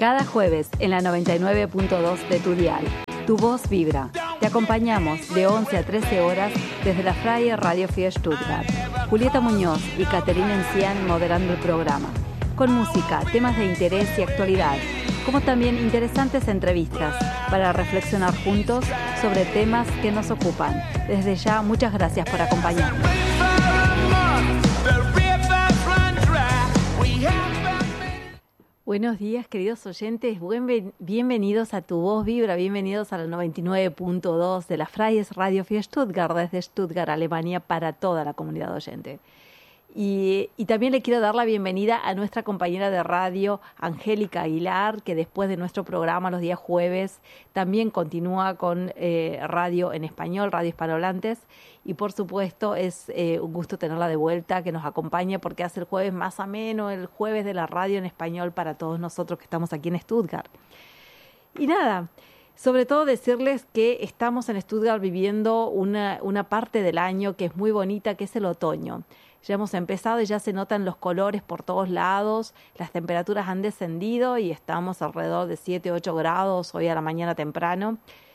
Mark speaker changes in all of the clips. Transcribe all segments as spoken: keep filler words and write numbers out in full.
Speaker 1: Cada jueves en la noventa y nueve punto dos de tu dial, tu voz vibra. Te acompañamos de once a trece horas desde la Freie Radio vier Stuttgart. Julieta Muñoz y Caterina Encián moderando el programa. Con música, temas de interés y actualidad, como también interesantes entrevistas para reflexionar juntos sobre temas que nos ocupan. Desde ya, muchas gracias por acompañarnos. Buenos días, queridos oyentes. Buen, bienvenidos a Tu Voz Vibra, bienvenidos a la noventa y nueve punto dos de la Freie Radio vier Stuttgart, desde Stuttgart, Alemania, para toda la comunidad oyente. Y, y también le quiero dar la bienvenida a nuestra compañera de radio, Angélica Aguilar, que después de nuestro programa los días jueves también continúa con eh, radio en español, Radio Hispanohablantes. Y por supuesto es eh, un gusto tenerla de vuelta, que nos acompañe porque hace el jueves más ameno, el jueves de la radio en español para todos nosotros que estamos aquí en Stuttgart. Y nada, sobre todo decirles que estamos en Stuttgart viviendo una, una parte del año que es muy bonita, que es el otoño. Ya hemos empezado y ya se notan los colores por todos lados, las temperaturas han descendido y estamos alrededor de siete, ocho grados hoy a la mañana temprano.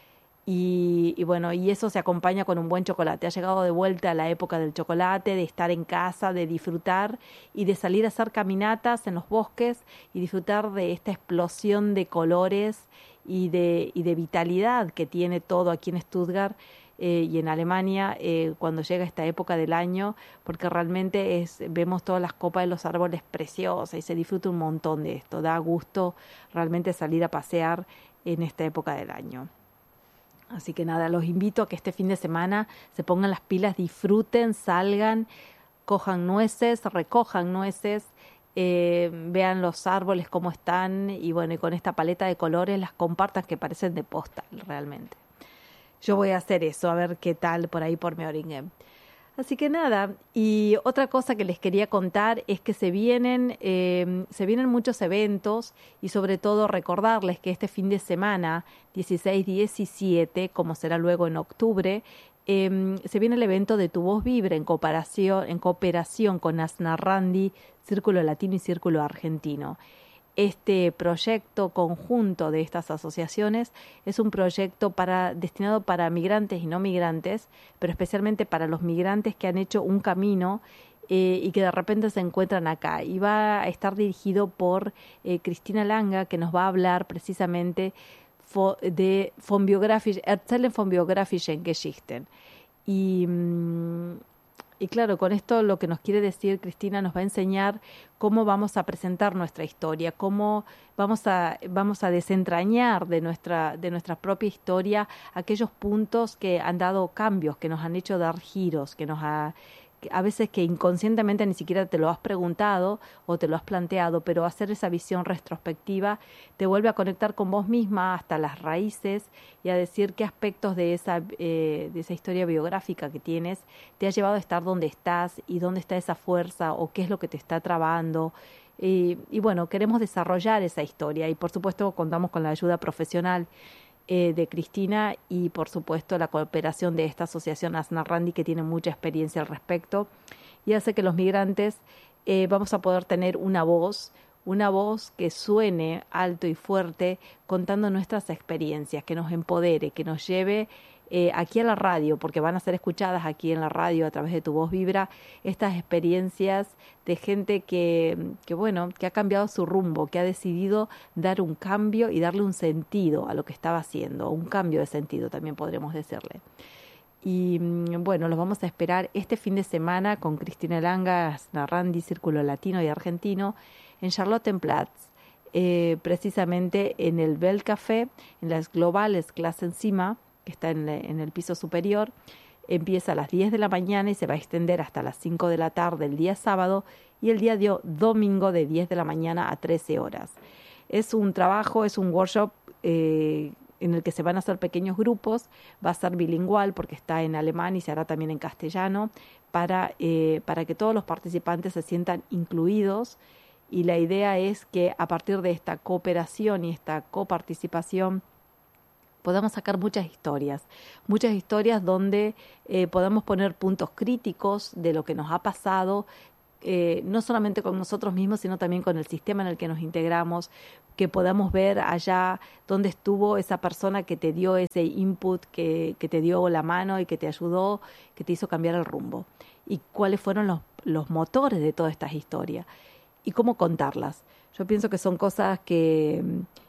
Speaker 1: Y, y bueno, y eso se acompaña con un buen chocolate. Ha llegado de vuelta la época del chocolate, de estar en casa, de disfrutar y de salir a hacer caminatas en los bosques y disfrutar de esta explosión de colores y de, y de vitalidad que tiene todo aquí en Stuttgart. Eh, y en Alemania eh, cuando llega esta época del año, porque realmente es, vemos todas las copas de los árboles preciosas y se disfruta un montón de esto. Da gusto realmente salir a pasear en esta época del año. Así que nada, los invito a que este fin de semana se pongan las pilas, disfruten, salgan, cojan nueces, recojan nueces, eh, vean los árboles cómo están y bueno, y con esta paleta de colores las compartan que parecen de postal realmente. Yo voy a hacer eso, a ver qué tal por ahí por Meiringen. Así que nada, y otra cosa que les quería contar es que se vienen, eh, se vienen muchos eventos y sobre todo recordarles que este fin de semana, dieciséis diecisiete, como será luego en octubre, eh, se viene el evento de Tu Voz Vibra en cooperación, en cooperación con Asnarrandi, Círculo Latino y Círculo Argentino. Este proyecto conjunto de estas asociaciones es un proyecto para, destinado para migrantes y no migrantes, pero especialmente para los migrantes que han hecho un camino eh, y que de repente se encuentran acá. Y va a estar dirigido por eh, Cristina Langa, que nos va a hablar precisamente fo, de von Biografisch, Erzählen von Biografischen Geschichten. Y... Mmm, Y claro, con esto lo que nos quiere decir Cristina nos va a enseñar cómo vamos a presentar nuestra historia, cómo vamos a, vamos a desentrañar de nuestra, de nuestra propia historia aquellos puntos que han dado cambios, que nos han hecho dar giros, que nos ha... a veces que inconscientemente ni siquiera te lo has preguntado o te lo has planteado, pero hacer esa visión retrospectiva te vuelve a conectar con vos misma hasta las raíces y a decir qué aspectos de esa, eh, de esa historia biográfica que tienes te ha llevado a estar donde estás y dónde está esa fuerza o qué es lo que te está trabando. Y, y bueno, queremos desarrollar esa historia y por supuesto contamos con la ayuda profesional Eh, de Cristina y por supuesto la cooperación de esta asociación Asnarrandi que tiene mucha experiencia al respecto y hace que los migrantes eh, vamos a poder tener una voz, una voz que suene alto y fuerte contando nuestras experiencias, que nos empodere, que nos lleve eh, aquí a la radio, porque van a ser escuchadas aquí en la radio a través de Tu Voz Vibra, estas experiencias de gente que, que, bueno, que ha cambiado su rumbo, que ha decidido dar un cambio y darle un sentido a lo que estaba haciendo, un cambio de sentido también podremos decirle. Y bueno, los vamos a esperar este fin de semana con Cristina Langa, Asnarrandi, Círculo Latino y Argentino, en Charlottenplatz, eh, precisamente en el Bell Café, en las globales clase encima, que está en, en el piso superior. Empieza a las diez de la mañana y se va a extender hasta las cinco de la tarde el día sábado y el día de domingo de diez de la mañana a trece horas. Es un trabajo, es un workshop eh, en el que se van a hacer pequeños grupos, va a ser bilingüal porque está en alemán y se hará también en castellano para, eh, para que todos los participantes se sientan incluidos y la idea es que a partir de esta cooperación y esta coparticipación podamos sacar muchas historias, muchas historias donde eh, podamos poner puntos críticos de lo que nos ha pasado, eh, no solamente con nosotros mismos, sino también con el sistema en el que nos integramos, que podamos ver allá dónde estuvo esa persona que te dio ese input, que, que te dio la mano y que te ayudó, que te hizo cambiar el rumbo. Y cuáles fueron los, los motores de todas estas historias. Y cómo contarlas. Yo pienso que son cosas que,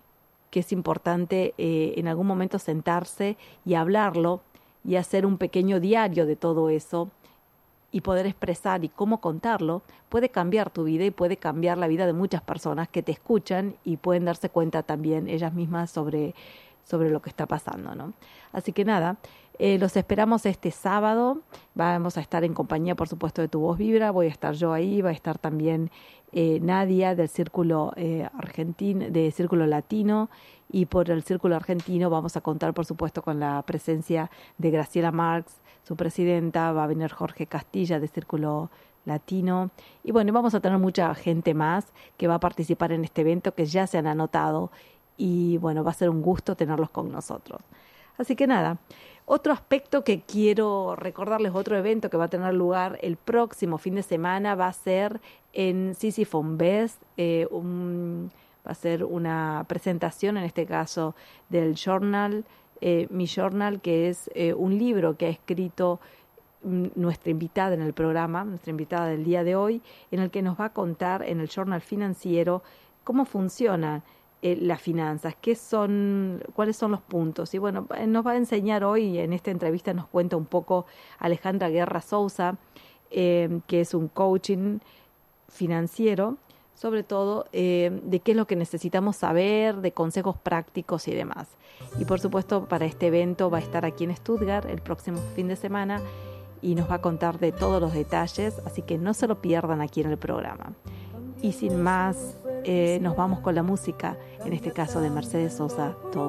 Speaker 1: que es importante eh, en algún momento sentarse y hablarlo y hacer un pequeño diario de todo eso y poder expresar y cómo contarlo puede cambiar tu vida y puede cambiar la vida de muchas personas que te escuchan y pueden darse cuenta también ellas mismas sobre, sobre lo que está pasando, ¿no? Así que nada, eh, los esperamos este sábado. Vamos a estar en compañía, por supuesto, de Tu Voz Vibra. Voy a estar yo ahí, va a estar también eh, Nadia del Círculo eh, Argentino, de Círculo Latino, y por el Círculo Argentino vamos a contar, por supuesto, con la presencia de Graciela Marx, su presidenta. Va a venir Jorge Castilla de Círculo Latino, y bueno, vamos a tener mucha gente más que va a participar en este evento, que ya se han anotado, y bueno, va a ser un gusto tenerlos con nosotros. Así que nada, otro aspecto que quiero recordarles, otro evento que va a tener lugar el próximo fin de semana, va a ser en Sisyphon Best, eh, un, va a ser una presentación, en este caso, del journal, eh, Mi Journal, que es eh, un libro que ha escrito nuestra invitada en el programa, nuestra invitada del día de hoy, en el que nos va a contar en el journal financiero cómo funciona eh, las finanzas, qué son, cuáles son los puntos. Y bueno, nos va a enseñar hoy, en esta entrevista nos cuenta un poco Alejandra Guerra Sousa, eh, que es un coaching financiero, sobre todo eh, de qué es lo que necesitamos saber, de consejos prácticos y demás. Y por supuesto, para este evento va a estar aquí en Stuttgart el próximo fin de semana y nos va a contar de todos los detalles, así que no se lo pierdan aquí en el programa. Y sin más, eh, nos vamos con la música, en este caso de Mercedes Sosa, Todo.